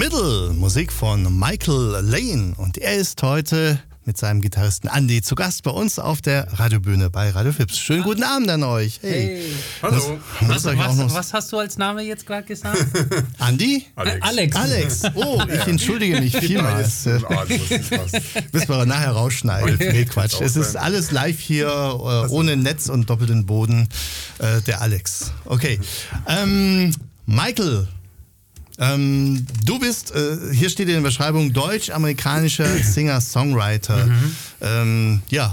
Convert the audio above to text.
Riddle, Musik von Michael Lane. Und er ist heute mit seinem Gitarristen Andi zu Gast bei uns auf der Radiobühne bei Radio Fips. Schönen guten Abend an euch. Hey. Hallo. Was hast du als Name jetzt gerade gesagt? Andi? Alex. Oh, ich entschuldige mich vielmals. Müssen wir nachher rausschneiden. Nee, Quatsch. Es ist alles live hier, ohne Netz und doppelten Boden. Der Alex. Okay. Michael. Du bist, hier steht in der Beschreibung, deutsch-amerikanischer Singer-Songwriter. Ja,